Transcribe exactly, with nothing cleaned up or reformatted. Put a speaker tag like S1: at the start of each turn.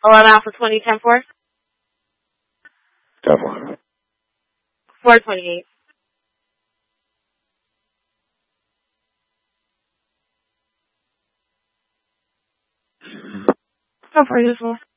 S1: eleven Alpha twenty, ten four.
S2: ten four.
S1: four twenty-eight. So far, useful.